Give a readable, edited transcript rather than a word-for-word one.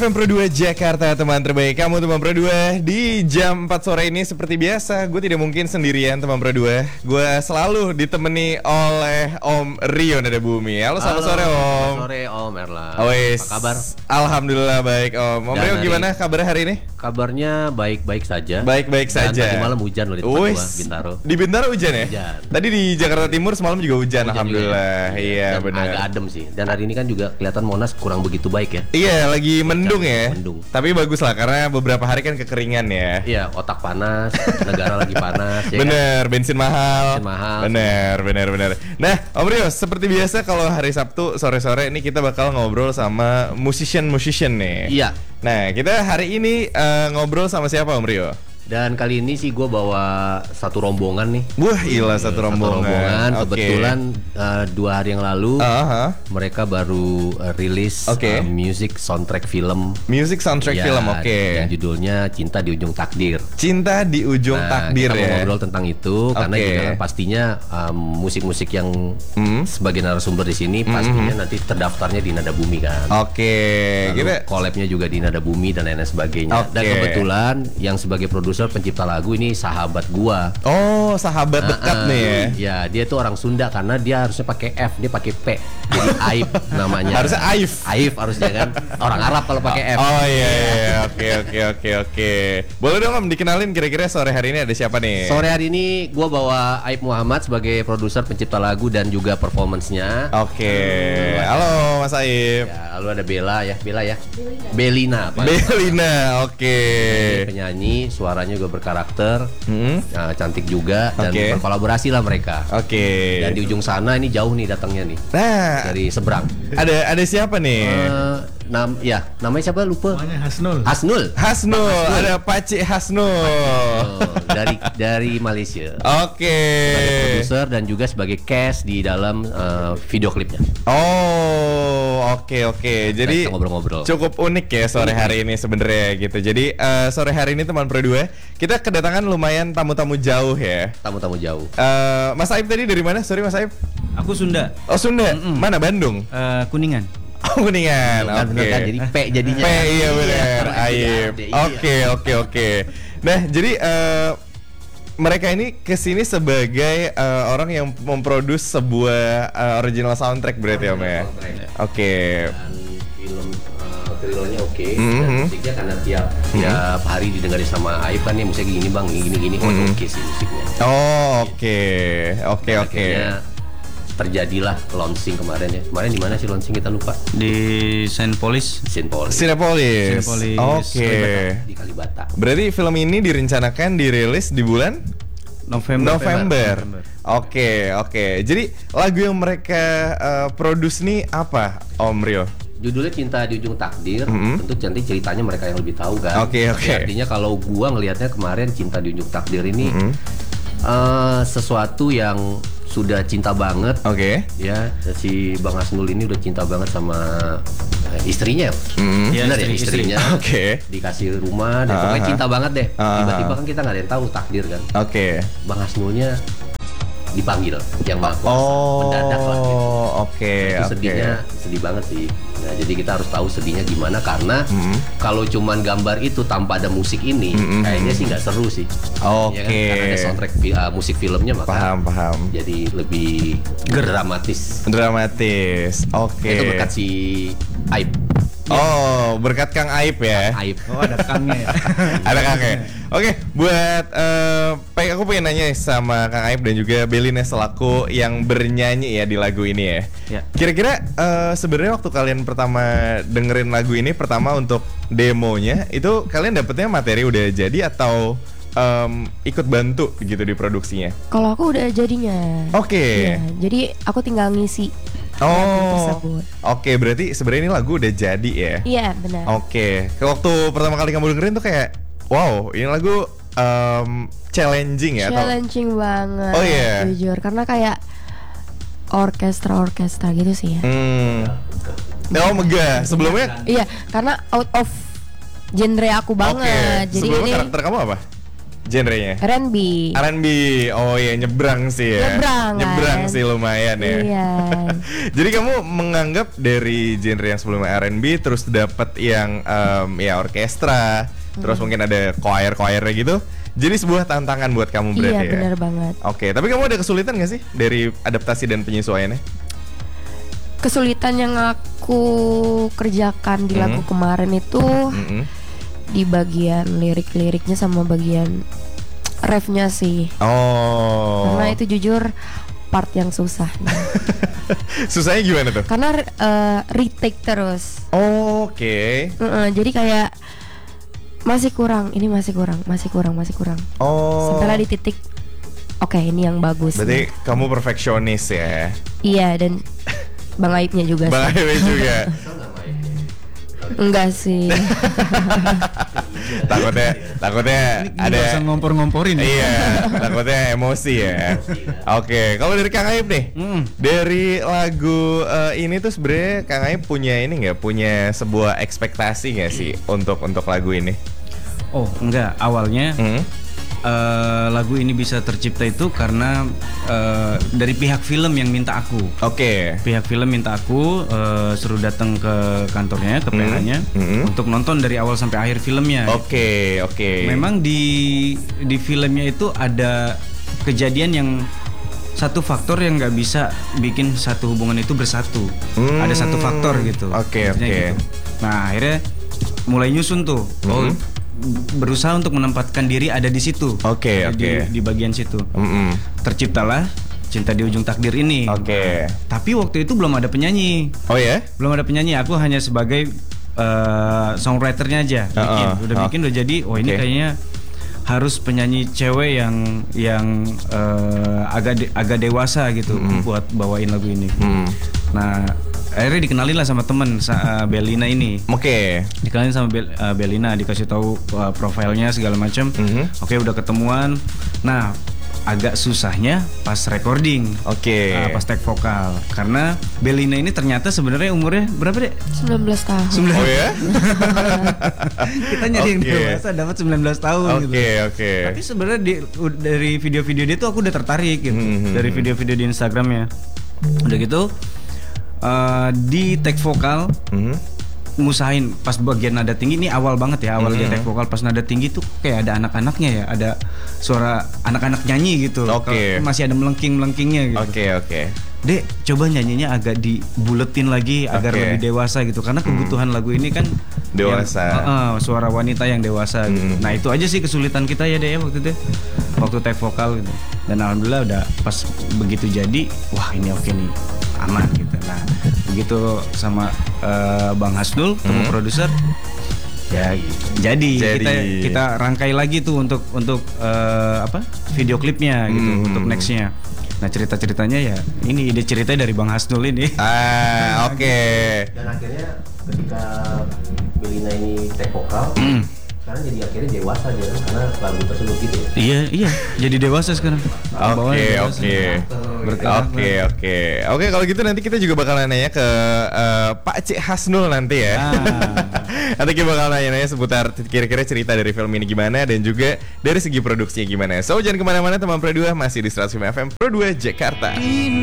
FM Pro 2 Jakarta, teman terbaik kamu teman Pro 2. Di jam 4 sore ini seperti biasa, gue tidak mungkin sendirian teman Pro 2. Gue selalu ditemani oleh Om Rio Nada Bumi. Halo, selamat sore Om. Selamat sore Om Erlan. Apa kabar? Alhamdulillah baik Om. Om Rio gimana kabarnya hari ini? Kabarnya baik-baik saja. Baik-baik saja. Tadi malam hujan loh di tempat gua, Bintaro. Di Bintaro hujan ya? Hujan. Tadi di Jakarta Timur semalam juga hujan alhamdulillah. Iya benar. Agak adem sih. Dan hari ini kan juga kelihatan Monas kurang begitu baik ya. Iya, lagi mendung ya. Mendung. Tapi bagus lah karena beberapa hari kan kekeringan ya. Iya, otak panas, negara lagi panas ya. Bener, kan? bensin mahal. Bener. Nah, Om Rio, seperti biasa kalau hari Sabtu sore-sore ini kita bakal ngobrol sama musician nih. Iya. Nah, kita hari ini ngobrol sama siapa Om Rio? Dan kali ini sih gue bawa satu rombongan nih. Wah, gila satu rombongan. Kebetulan 2 hari yang lalu mereka baru rilis music soundtrack film. Music soundtrack film, yang judulnya Cinta di Ujung Takdir. Cinta di Ujung Takdir kita ya. Kita ngobrol tentang itu karena juga pastinya musik-musik yang sebagai narasumber di sini pastinya nanti terdaftarnya di Nada Bumi kan. Lalu collab-nya juga di Nada Bumi dan lain sebagainya. Dan kebetulan yang sebagai produser pencipta lagu ini sahabat gua. Oh, sahabat dekat nih ya. Ya, dia tuh orang Sunda karena dia harusnya pakai F, dia pakai P. Jadi Aif namanya. Harusnya Aif. Aif harusnya kan. Orang Arab kalau pakai F. Oh iya. Oke. Boleh dong Om dikenalin kira-kira sore hari ini ada siapa nih? Sore hari ini gua bawa Aif Muhammad sebagai produser pencipta lagu dan juga performance-nya. Oke. Halo Mas Aif. Ya, lalu ada Bella ya. Belina. Belina, oke. Penyanyi, suaranya juga berkarakter, cantik juga dan berkolaborasi lah mereka. Oke. Dan di ujung sana ini jauh nih datangnya nih. Nah, dari seberang. Ada siapa nih? Namanya siapa lupa? Namanya Hasnul. Ada Pakcik Hasnul. Dari Malaysia. Oke. Sebagai produser dan juga sebagai cast di dalam video klipnya. Oh, oke. Jadi ngobrol-ngobrol. Cukup unik ya sore hari ini sebenarnya gitu. Jadi sore hari ini teman Pro 2 kita kedatangan lumayan tamu-tamu jauh ya. Tamu-tamu jauh. Mas Aib tadi dari mana? Sorry Mas Aib. Aku Sunda. Oh Sunda. Mana Bandung? Kuningan. Oh Kuningan. Oke. Kan, jadi P jadinya. P iya benar. Aib. Oke. Nah jadi mereka ini kesini sebagai orang yang memproduksi sebuah original soundtrack berarti Om ya. Oke. Dan film trailernya dan musiknya karena tiap hari didengarin sama Aib kan nih musiknya gini bang, gini. Oke sih musiknya. Oh oke. Terjadilah launching kemarin ya. Kemarin di mana sih launching kita lupa? Di Cinepolis. Oke. Di Kalibata. Berarti film ini direncanakan dirilis di bulan November. Oke. Jadi lagu yang mereka produce nih apa Om Rio? Judulnya Cinta di Ujung Takdir. Tentu nanti ceritanya mereka yang lebih tahu kan. Oke. Artinya kalau gua ngelihatnya kemarin Cinta di Ujung Takdir ini sesuatu yang sudah cinta banget. Ya, si Bang Hasnul ini udah cinta banget sama istrinya. Benar ya istrinya. Dikasih rumah dan pokoknya cinta banget deh. Tiba-tiba kan kita nggak ada yang tahu takdir kan. Bang Hasnulnya dipanggil yang Maha Kuasa mendadak lah gitu. Itu sedihnya sedih banget sih. Nah, jadi kita harus tahu sedihnya gimana karena kalau cuman gambar itu tanpa ada musik ini kayaknya sih nggak seru sih. Ya kan? Karena ada soundtrack musik filmnya maka paham. jadi lebih dramatis. Itu berkat si Aib. Oh, berkat Kang Aib ya. Oh, ada Kangnya ya. Ada Kangnya. Oke, buat aku pengen nanya sama Kang Aib dan juga Belina selaku yang bernyanyi ya di lagu ini ya. Kira-kira sebenarnya waktu kalian pertama dengerin lagu ini pertama untuk demonya itu kalian dapetnya materi udah jadi atau ikut bantu gitu di produksinya? Kalau aku udah jadinya. Ya, jadi aku tinggal ngisi. Oke, berarti sebenarnya ini lagu udah jadi ya? Iya, benar. Waktu pertama kali kamu dengerin tuh kayak, wow, ini lagu challenging ya? Challenging banget. Oh iya. Jujur, karena kayak orkestra gitu sih ya. Megah. Sebelumnya? Iya, karena out of genre aku banget. Jadi sebelumnya ini karakter kamu apa? genrenya? R&B. R&B. Oh iya, nyebrang sih ya. Nyebrang sih lumayan ya. Iya. Jadi kamu menganggap dari genre yang sebelumnya R&B terus dapat yang ya orkestra, terus mungkin ada choir-choirnya gitu. Jadi sebuah tantangan buat kamu berarti ya. Iya, benar banget. Oke, tapi kamu ada kesulitan gak sih dari adaptasi dan penyesuaiannya? Kesulitan yang aku kerjakan di lagu kemarin itu di bagian lirik-liriknya sama bagian refnya sih. Oh. Karena itu jujur part yang susah. Susahnya gimana tuh? Karena retake terus. Oke. Jadi kayak masih kurang, ini masih kurang. Oh. Sampailah di titik oke, ini yang bagus. Berarti kamu perfeksionis ya? Iya, dan Bang Aibnya juga. Bang Aibnya juga. Enggak sih. takutnya ada ngompor-ngomporin. Iya, takutnya emosi ya. Oke, kalau dari Kang Aib nih, dari lagu ini tuh sebenarnya Kang Aib punya ini nggak, punya sebuah ekspektasi nggak sih untuk lagu ini? Oh enggak, awalnya lagu ini bisa tercipta itu karena dari pihak film yang minta aku. Oke. Pihak film minta aku suruh datang ke kantornya, ke PH-nya untuk nonton dari awal sampai akhir filmnya. Oke. Memang di filmnya itu ada kejadian yang satu faktor yang nggak bisa bikin satu hubungan itu bersatu. Ada satu faktor gitu. Oke. Gitu. Nah akhirnya mulai nyusun tuh. Berusaha untuk menempatkan diri ada di situ. Oke. Di bagian situ. Terciptalah Cinta di Ujung Takdir ini. Oke. Tapi waktu itu belum ada penyanyi. Oh ya? Belum ada penyanyi. Aku hanya sebagai songwriternya aja. Bikin, udah jadi. Oh ini kayaknya harus penyanyi cewek yang agak dewasa gitu buat bawain lagu ini. Nah akhirnya dikenalin lah sama temen Belina ini. Oke. Dikenalin sama Belina, dikasih tahu profilnya segala macam. Oke, udah ketemuan. Nah, agak susahnya pas recording. Oke. Pas take vokal. Karena Belina ini ternyata sebenarnya umurnya berapa deh? 19 tahun. Oh ya? Kita nyari yang dewasa dapat 19 tahun gitu. Oke. Tapi sebenarnya dari video-video dia tuh aku udah tertarik gitu. Dari video-video di Instagramnya. Udah gitu di take vokal ngusahain pas bagian nada tinggi, ini awal banget ya, awal dia take vokal pas nada tinggi tuh kayak ada anak-anaknya ya, ada suara anak-anak nyanyi gitu. Masih ada melengking-melengkingnya gitu. Oke. Dek, coba nyanyinya agak dibuletin lagi agar lebih dewasa gitu, karena kebutuhan lagu ini kan dewasa. Suara wanita yang dewasa gitu. Nah itu aja sih kesulitan kita ya deh waktu itu, waktu take vokal gitu. Dan alhamdulillah udah pas begitu jadi, wah ini oke nih, aman gitu. Nah begitu sama Bang Hasnul, temu produser, ya jadi kita rangkai lagi tuh untuk video klipnya gitu, untuk nextnya. Nah cerita-ceritanya ya ini ide ceritanya dari Bang Hasnul ini. Oke. Dan akhirnya ketika Belina ini take vokal, sekarang jadi akhirnya dewasa dia karena lagu tersebut gitu ya. Iya, jadi dewasa sekarang. Oke, kalau gitu nanti kita juga bakalan nanya ke Pak Cik Hasnul nanti ya. Nanti kita bakal nanya-nanya seputar kira-kira cerita dari film ini gimana dan juga dari segi produksinya gimana. So jangan kemana-mana teman Pro 2, masih di 105 FM Pro 2 Jakarta.